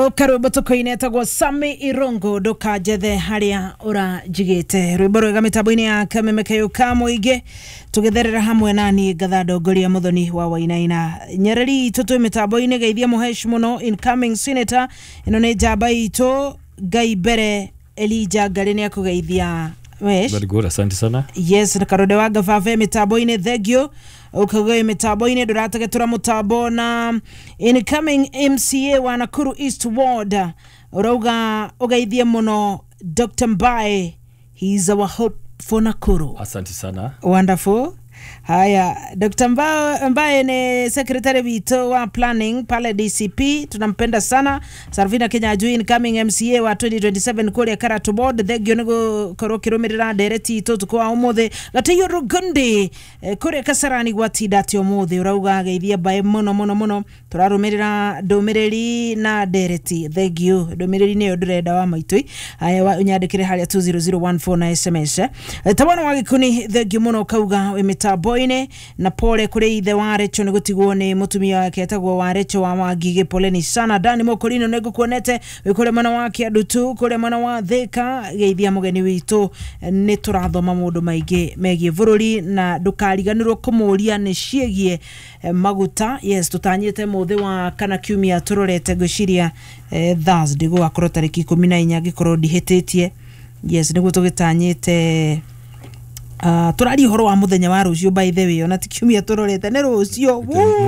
Karubo tukoine etagwo Sami Irongo ndukajethe haria urajigite rwimbo rwega mitambo-ini ya Kamemeke Kamuingi tugetherera hamwe nani Gathadongoria Muthoni wa Wainaina Nyereri tutu mitambo-ini geithia muhesh muno incoming senator ino ni jamba itu Gaibere Elijah Galene akugeithia wesh. Very good, asante sana. Yes, na karode wa gavave mitambo-ini thegio ukagoe mitambo-ini duratagetura mutambo na incoming MCA wa Nakuru East Ward urauga ugeithie muno Dr. Mbae. He's our hope for Nakuru. Asante sana. Wonderful. Haya, Dr. Mbae ni secretary wito wa planning pale DCP. Tunampenda sana. Sarvina Kenya Ajui incoming MCA wa 2027 kule Karatu Board. Thegio nigo koroki rumirira dereti ito tukua umothe. Gatiyo Rugundi kule Kasarani gwatidati umothe. Urauga geithia Mbae muno. Turarumirira domireri na dereti. Thegio domireri ni odureda wa maitui. Haya unyandikire halia 20014 na SMS. Tabana wagikuni thegio muno kauga mitambo-ini na pole kuri ithe wa Recho ni gutigwo ni mutumia wake etagwo wa Recho wa Magige. Poleni sana Dani Mokorino nigukuonete wikore mwana wake adutu kure mwana wa Thika geithia mugeni witu ni turathoma mundu maingi megie bururi na ndukariganirwo kumuria ni ciegie maguta. Yes, tutanyite muthe wa kana kiumia turorete guciria Thursday gwakorwo tariki 14 gikorwo ndihititie. Yes, niguo tugitanyite turari horo wa muthenya wa rucio by the way ona tikiumia turorete ne rucio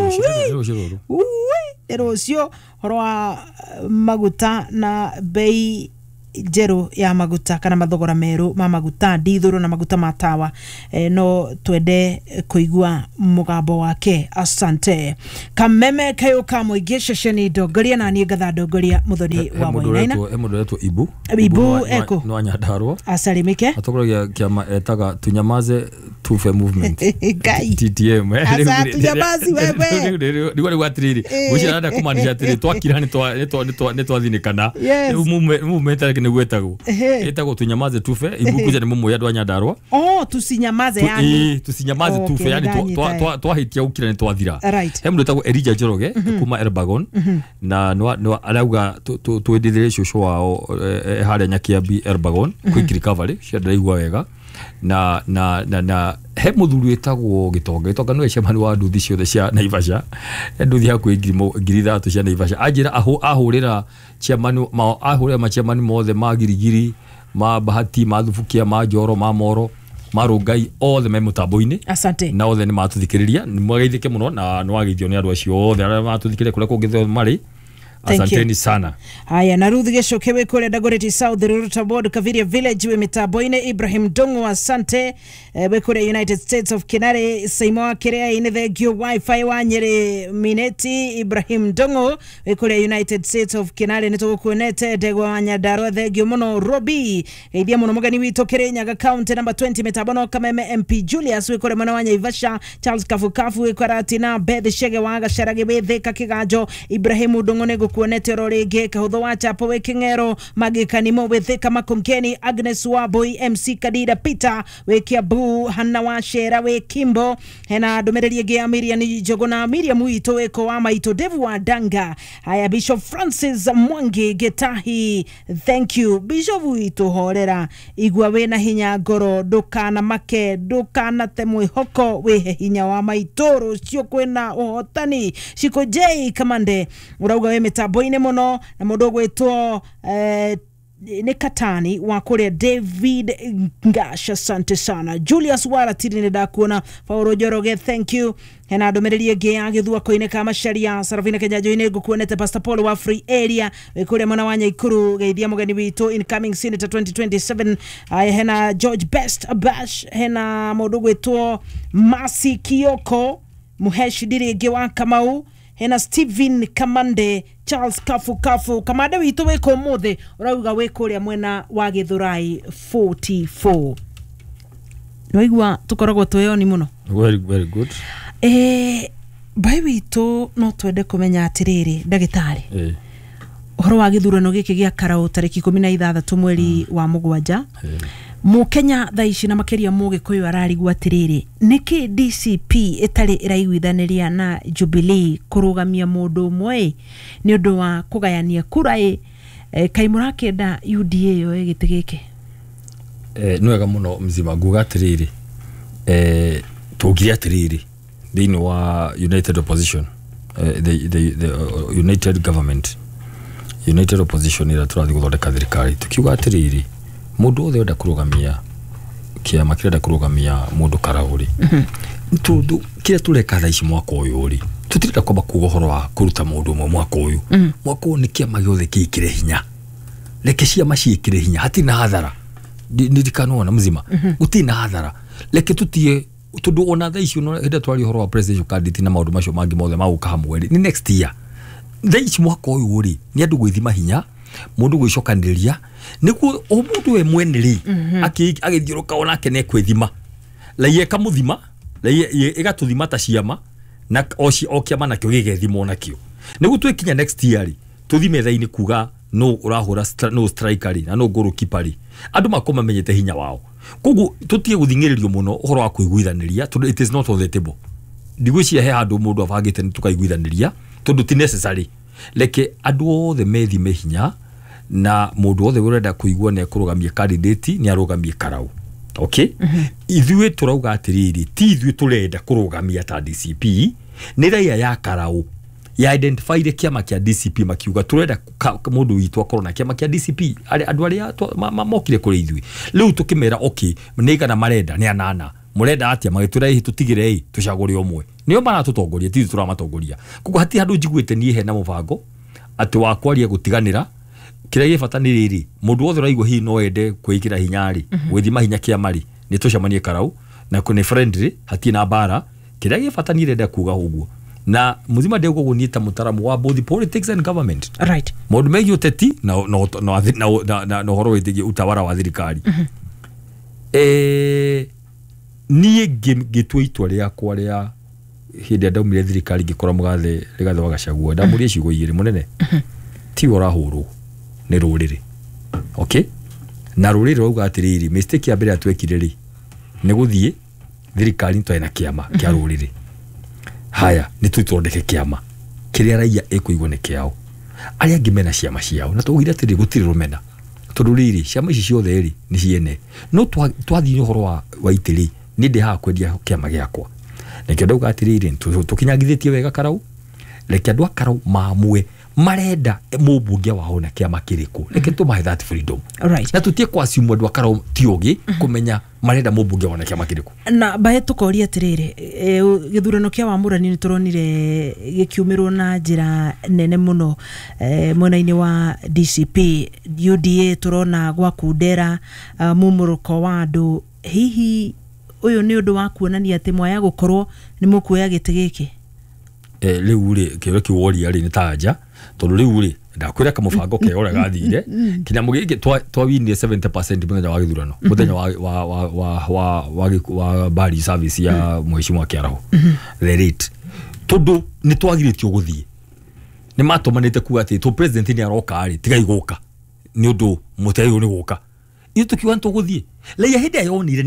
rucio horo wa maguta na bei jero ya maguta kana mathogora meru ma maguta dithuru na maguta matawa no twende kuigua mugambo wake. Asante Kamemeke Kamuingi ceceni Dongoria na ni Gathadongoria Muthoni wa Wainaina emudoretwo Ibu eko no Nyandarua asalimike atokoragia kiama etaga tunyamaze tufe movement TTM asa tunyamazi wewe ndigwa gwatiriri guciranda kumanisha atiri twakira ni twathinikana movement ne gwetagwo etagwo tunyamaze tufe ibukuja ni mumu ya Nyandarua tusinyamaze yani tusinyamaze tufe yani twahitia ukira ni twathira hemdo etagwo Elijah Njoroge kuma Elbagon na no arauga twendithire shosho wao haria Nyakiambi Elbagon quick recovery cia ndaigua wega na he muthuri etagwo Gitonga no ecemani wa nduthi ciothe cia Naivasha nduthi haku ngiri 3 cia Naivasha ajira ahurira ciamani ahurira maciamani mothe ma girigiri ma Bahati ma Thubukia ma Njoro ma Moro marungai othe me mutambo-ini. Asante na othe ni matuthikiriria ni mwageithike muno na no wageithio ni andu acio othe ara matuthikiriria kule kungithe mari. Asanteni sana. Haya na Ruth Geshokewe kule Dagoretti South Ruruta Board Kaviria Village we mitambo-ini. Ibrahim Dongo asante we kule United States of Kinare Saimoa Kirea ine thegio wifi wa Nyeri Mineti. Ibrahim Dongo we kule United States of Kinare nitugukuonete Degwa wa Nyandarua thegio muno. Robi geithia muno mugani witu Kirinyaga County number 20 mitabono Kameme MP Julius we kule mwana wa Naivasha. Charles Kafukafu we kwaratina Beth Shege wa Gasharage we Thika Kiganjo. Ibrahim Dongo nego kuonete rorege kahudho wa chapo we Kingero Magikanimo we Thika Makongeni. Agnes Waboi MC Kadida Peter we Kiabu Hanna wa Shera we Kimbo hena domereri ege Miriam Jogona Miriam wito we Koama ito Devu wa Danga. Haya Bishop Francis Mwangi Getahi thank you Bishop wito horera igwa we na hinya goro dokana make dokana temwe hoko we hinya wa maitoro sio kwena ohotani shiko J Kamande urauga we mitambo-ini muno na mundu gwetwo ni Katani wa kule David Ngasha. Asante sana Julius Wara tiri ni dakuona Paulo Njoroge thank you hena domereri ege agithua koine kama sharia Sarafina Kenya joine gukuonete Pastor Paul wa Free Area we kule mwana wa Nyaikuru geithia mugeni witu incoming senator 2027. Hena George Best Abash hena mundu gwetwo Masi Kioko muheshi diri ege wa Kamau hena Steven Kamande Charles Kafu kamande witu we komothe urauga we kuria mwena wa Githurai 44 noigwa tukoragwo tweyoni muno. Very good. Bai witu no twende kumenya atiriri ndagitari uhoro wa githurano giki gia Karau tariki 16 mweri wa Mugwanja Mukenya thaici na makeria Mugikuyu ararigwa atiriri niki DCP itari iraiguithaniria na Jubilee kurugamia mundu umwe ni undu wa kugayania kura kaimurakenda UDA yo gitigike no wega muno mzima nguga atiriri tugiria atiriri thini wa United Opposition the United Government United Opposition ira turathi guthondeka thirikari tukiuga atiriri mundu othe enda kurugamia kiama kirenda kurugamia mundu karauri tundu kire tureka thaici mwaka uyu ri tutirenda kwamba kuga horo wa kuruta mundu umwe mwaka uyu mwaka uyu ni kiama giothe kikire hinya leke ciama ciikire hinya hatina hathara ndirikano mzima gutina hathara leke tutie tundu ona thaici no henda twari horo wa presidential candidate na maundu macio mangi mothe maguka hamwe ri ni next year thaici mwaka uyu ri ni andu gwithima hinya mundu gwicokaniriria niguo o mundu we mwene ri agithiuruka ona kene kwithima laie kamuthima laie igatuthima ta ciama na o kiama nakio gigethima onakio niguo twikinya next year ri tuthime thaini kuga no urahura no striker ri na no goalkeeper ri andu makoma menyete hinya wao koguo tutie guthingiririo muno uhoro wa kuiguithaniria it is not on the table ndigwicia he handu mundu abangite ni tukaiguithaniria tondu ti necessary leke andu othe methime hinya na mundu othe urenda kuigua ne kurugamia candidate ni arugamie karau okay ithuĩ turauga atiriri ti ithuĩ turenda kurugamia ta DCP ni raia ya karau ya identify kiama kia DCP makiuga turenda mundu witwa korona kiama kia DCP andu aria mokire kuri ithuĩ riu tukimera okay nĩigana marenda ni anana murenda atia magitura tutigire tucagure omwe nio maratutongoria ti turamatongoria kuko hati handu njiguite nie he na mubango ati wa kwaria gutiganira kire gibata ni riri mundu wothe raigwa hi no ende kwikira hinyari gwithima hinya kia mari ni tucamanie karau na kune friendly hati na bara kire gibata ni renda kuga uguo na muzima ndego guniita mutaramu wa both politics and government right mundu megi uteti na horo witigi utawara wa thirikari nie gitwe itwa riakwa ria hindi ndaumire thirikari ngikora mugathe rigathe wagacagua ndamurie ciugo igiri munene ti urahuru ni ruriri okay na ruriri rauga atiriri mistake ya mbere atwekire ri ni guthie thirikari twena kiama kia ruriri haya ni tutondeke kiama kiria raia ekuigwa ni kiao aria ngimena ciama ciao na tugira atiri gutiri rumena tondu riri ciama ici ciothe ri ni ciene no twathii horo wa itiri ni ndi ha kwendia kiama giakwa nekio ndauga atiriri tukinyagithitie wega karau leke andu akarau mamwe marenda mubunge wao na kiama kiriku leke tumahe that freedom right na tutie kwa simu andu akarau tiogi kumenya marenda mubunge wao na kiama kiriku na bae tukoria atiriri githurano kia wamurani ni turonire gikiumirwo na njira nene muno mwena-ini wa DCP UDA turona gwa kundera mumuruko wa andu hihi uyu ni undu wa kuonania ati mwaya gukorwo ni mukuoya giti giki riu ri kiro kiworia ri ni tanja tondu riu ri ndakwira kamubango ke ora gathire kinya mugiki twawinire 70% muthenya wa githurano muthenya wa bari service ya mheshimiwa Kiaraho the rate tondu ni twagiritio guthie ni matomanite kuga ati to president ni aroka ari tigai guka ni undu muteyo ni guka iyo tukiwa ntuguthie leia hindi ayonire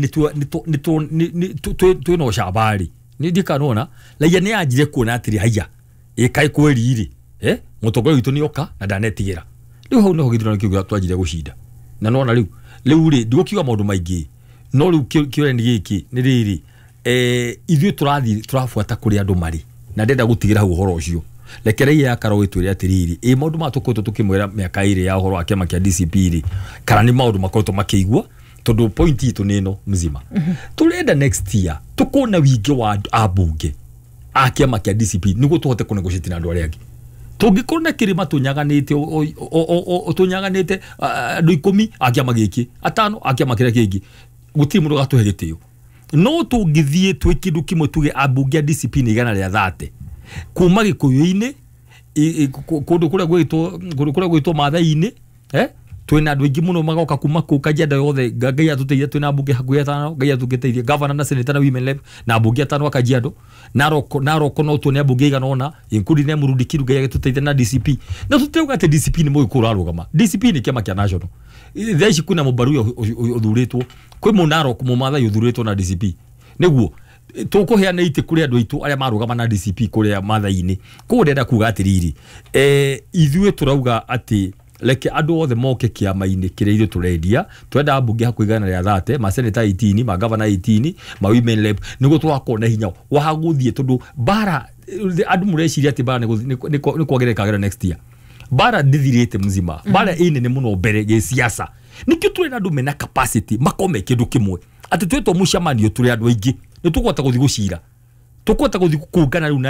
ni no shabari ni ndikanona leia ni ajire kuona atiri haya kai kweri ri mutogoro witu ni oka na ndanetigira riu hau no githurano kiuga twajire gucinda na nona riu ri ndigukiuga maundu maingi no riu kiore ni giki ni riri ithuĩ turafuata kuri andu mari na ndenda gutigira hau horo ucio lekereia ya karo witwire atiriri maundu matukoto tukimwira miaka iri ya horo wa kiama kia DCP ri kana ni maundu makoto makiigua tondu point itu nino mzima turenda next year tukona wingi wa abunge a kiama kia DCP niguo tuhote kunegotiate na andu aria angi tungikona kirima tunyaganite tunyaganite andu 10 a kiama giki atano a kiama kiria kingi guti mundu gatuhe gitio no tungithie twi kindu kimwe tuge abunge a DCP ni igana ria 30 kuma Gikuyu-ini kundu kuria gwitwo mathai-ini twina andu aingi muno magoka kuma ku Kajiado yothe Ngai atuteithia twina ambunge hakuhi 5 Ngai atuteithia governor na senator na women rep na ambunge 5 Kajiado Narok no tuone ambunge iganona including ne Murudi Kiru Ngai atuteithia na DCP na tuteuga ate DCP ni muikuru arugama DCP ni kiama kia national thaici kuna mubaru uthuritwo kwi Narok mumatha uthuritwo na DCP niguo tukuheana ite kuri andu aitu aria marugama na DCP kuri mathaini ko ndenda kuga atiriri ithuĩ turauga ati leke andu othe moke kiama-ini kiria ithuĩ turendia twenda ambunge hakuhi 130 ma senator 18 ma governor 18 ma women rep niguo twakona hinya wa guthie tondu bara andu mureciria ati bara ni kwagereka next year bara ndithirite mzima bara ine muno mbere ge siasa nikio turena andu mena capacity makome kindu kimwe ati twetwo mucamanio turi andu aingi ni tukwata guthi gucira tukwata guthi kungana riu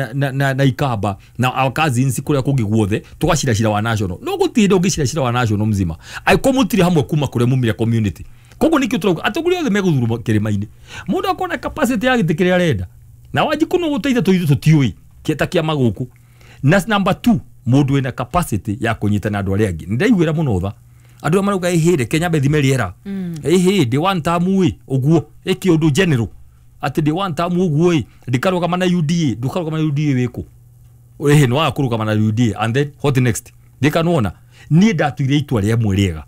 na ikamba na our cousins kuria kungi guothe tugacira wa national no gutinde ungicira wa national mzima ai komutiri hamwe kuma kuria mumire community kogo nikio turauga atuguri othe meguthuru kirima-ini mundu akona capacity ya gitikiria arenda na wajikuno guteitha tuithu tutiui kieta kia maguku na number 2 mundu ena capacity ya kunyitana andu aria angi ndaiguira muno tha andu amaruga ihire Kenya bethimeriera ihinde one time uguo ikiundu general ati de one time uguo ndikaruga mana UDA ndukaruga mana UDA weko ehe no akuruga mana UDA and then what next ndikanona ni ndatuire itwa ria mweriega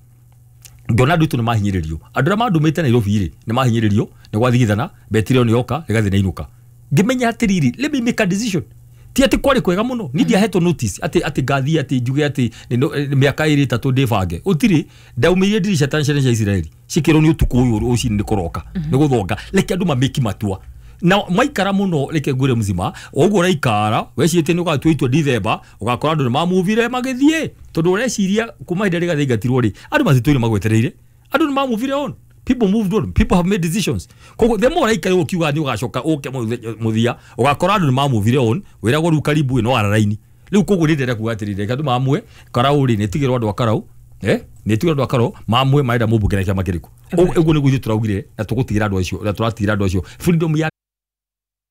ngona ndu ni mahinyiririo andu amandu mete Nairobi ire ni mahinyiririo ni gwathigithana betire ni yoka rigathi na inuka ngimenya atiriri let me make a decision ti ati kwari kwega muno ni dia heto notice ati gathi ati njuge ati miaka iri 3 ndibange utiri ndaumirie dirisha tanshene cia Israeli cikiro ni utuku uyu uci ni kuroka ni guthonga leke andu mameki matua na maikara muno leke ngure mzima oguo raikara weciite ni ugatwa itwa December ugakora andu ni mamuvire magithie tondu ureciria kuma hindari gathigatirwo ri andu macitwire magwetereire andu ni mamuvire on people moved on people have made decisions kogo the more raikara ukiuga ni ugacoka uke muthia ugakora andu ni mamuvire on wiragwo ru karibu no araraini riu kogo ni ndenda kugatirire kandu mamwe karauri ni tigirwo andu akarau ni tigirwo andu akarau mamwe maida mubugera kia makiriku uguo ni guthi turaugire na tugutigira andu acio na turatira andu acio freedom ya